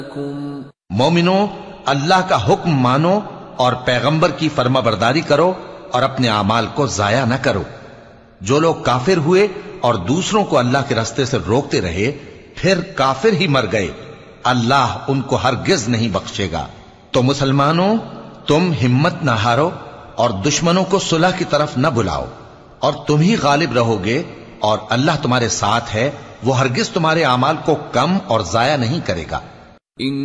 मोमिनो, अल्लाह का हुक्म मानो और पैगंबर की फर्माबरदारी करो और अपने आमाल को जाया न करो। जो लोग काफिर हुए और दूसरों को अल्लाह के रास्ते से रोकते रहे, फिर काफिर ही मर गए, अल्लाह उनको हरगिज नहीं बख्शेगा। तो मुसलमानों, तुम हिम्मत न हारो और दुश्मनों को सुलह की तरफ न बुलाओ, और तुम ही गालिब रहोगे, और अल्लाह तुम्हारे साथ है, वो हरगिज तुम्हारे आमाल को कम और जाया नहीं करेगा।